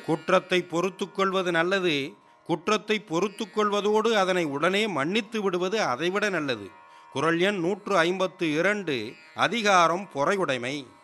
குற்றத்தை பொறுத்துக் கொள்வது நல்லது. குற்றத்தை பொறுத்துக் கொள்வதோடு அதனை உடனே மன்னித்து விடுவது அதைவிட நல்லது. குறள் எண் 152. அதிகாரம் பொறையுடைமை.